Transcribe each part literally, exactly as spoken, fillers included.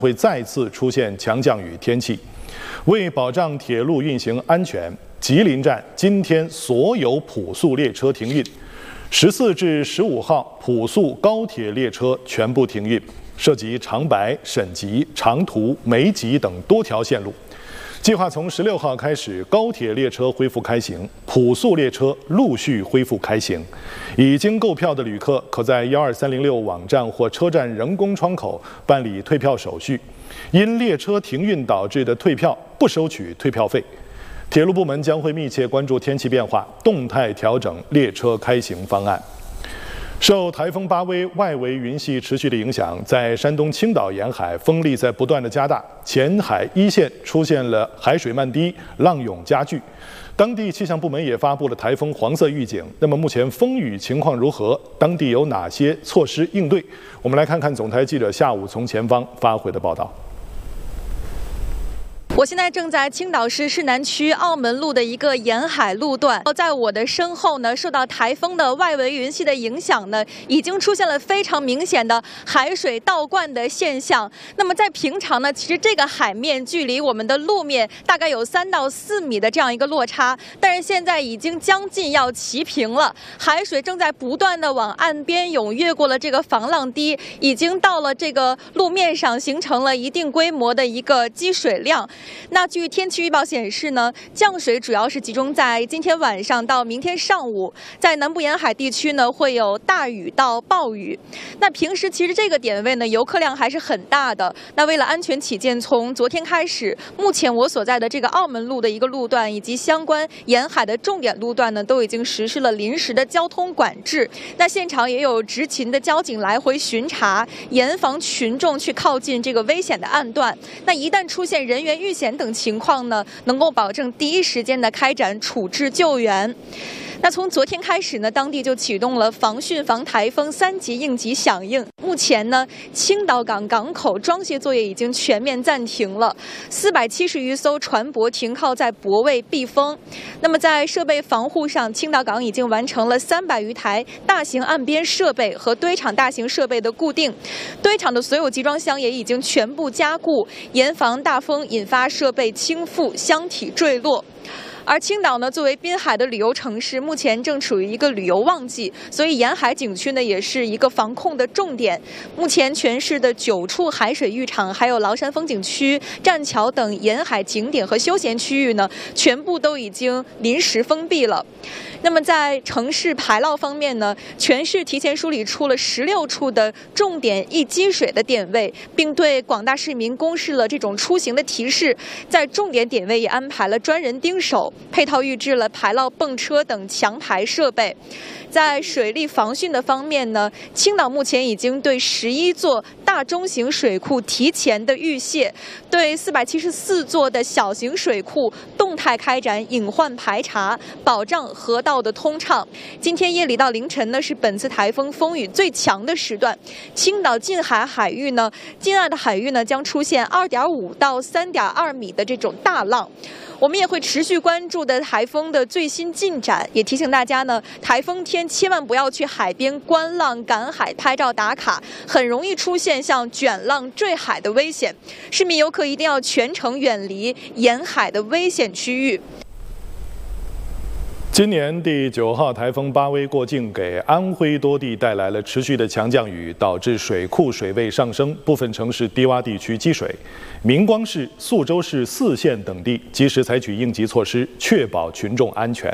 会再次出现强降雨天气。为保障铁路运行安全，吉林站今天所有普速列车停运，十四至十五号普速高铁列车全部停运，涉及长白、沈集、长途、梅集等多条线路。计划从十六号开始，高铁列车恢复开行，普速列车陆续恢复开行。已经购票的旅客可在幺二三零六网站或车站人工窗口办理退票手续。因列车停运导致的退票不收取退票费。铁路部门将会密切关注天气变化，动态调整列车开行方案。受台风巴威外围云系持续的影响，在山东青岛沿海风力在不断的加大，前海一线出现了海水漫低、浪涌加剧。当地气象部门也发布了台风黄色预警。那么目前风雨情况如何？当地有哪些措施应对？我们来看看总台记者下午从前方发回的报道。 我现在正在青岛市市南区澳门路的一个沿海路段，在我的身后呢，受到台风的外围云系的影响呢，已经出现了非常明显的海水倒灌的现象。那么在平常呢，其实这个海面距离我们的路面大概有三到四米的这样一个落差，但是现在已经将近要齐平了，海水正在不断的往岸边涌，越过了这个防浪堤，已经到了这个路面上，形成了一定规模的一个积水量。那据天气预报显示呢，降水主要是集中在今天晚上到明天上午，在南部沿海地区呢会有大雨到暴雨。那平时其实这个点位呢游客量还是很大的。那为了安全起见，从昨天开始，目前我所在的这个澳门路的一个路段以及相关沿海的重点路段呢，都已经实施了临时的交通管制。那现场也有执勤的交警来回巡查，严防群众去靠近这个危险的岸段。那一旦出现人员遇险等情况呢，能够保证第一时间的开展处置救援。那从昨天开始呢，当地就启动了防汛防台风三级应急响应。目前呢，青岛港港口装卸作业已经全面暂停了，四百七十余艘船舶停靠在泊位避风。那么在设备防护上，青岛港已经完成了三百余台大型岸边设备和堆场大型设备的固定，堆场的所有集装箱也已经全部加固，严防大风引发设备倾覆、箱体坠落。而青岛呢，作为滨海的旅游城市，目前正处于一个旅游旺季，所以沿海景区呢也是一个防控的重点。目前全市的九处海水浴场，还有崂山风景区、栈桥等沿海景点和休闲区域呢，全部都已经临时封闭了。那么在城市排涝方面呢，全市提前梳理出了十六处的重点易积水的点位，并对广大市民公示了这种出行的提示。在重点点位也安排了专人盯守，配套预置了排涝泵车等强排设备。在水利防汛的方面呢，青岛目前已经对十一座大中型水库提前的预泄，对四百七十四座的小型水库动态开展隐患排查，保障河道的通畅。今天夜里到凌晨呢，是本次台风风雨最强的时段，青岛近海海域呢，近岸的海域呢将出现二点五到三点二米的这种大浪。我们也会持续关注的台风的最新进展，也提醒大家呢，台风天千万不要去海边观浪、赶海、拍照打卡，很容易出现像卷浪、坠海的危险。市民游客一定要全程远离沿海的危险区域。 今年第九号台风巴威过境，给安徽多地带来了持续的强降雨，导致水库水位上升，部分城市低洼地区积水。明光市、宿州市四县等地及时采取应急措施，确保群众安全。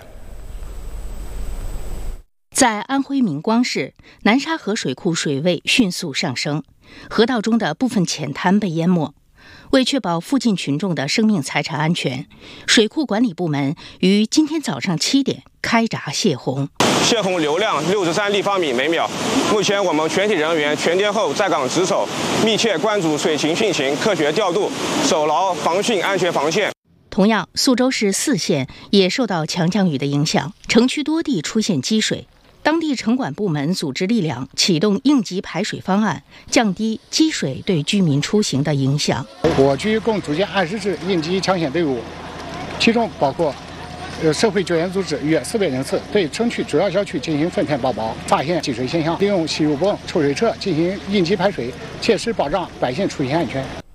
在安徽明光市，南沙河水库水位迅速上升，河道中的部分浅滩被淹没。为确保附近群众的生命财产安全，水库管理部门于今天早上七点开闸泄洪。 泄洪流量六十三立方米每秒。目前我们全体人员全天候在岗值守，密切关注水情汛情，科学调度，守牢防汛安全防线。 同样，宿州市四县也受到强降雨的影响，城区多地出现积水。当地城管部门组织力量启动应急排水方案，降低积水对居民出行的影响。 我局共组建二十支应急抢险队伍，其中包括呃社会救援组织约四百人次，对城区主要小区进行分片包包，发现积水现象，利用吸入泵、抽水车进行应急排水，切实保障百姓出行安全。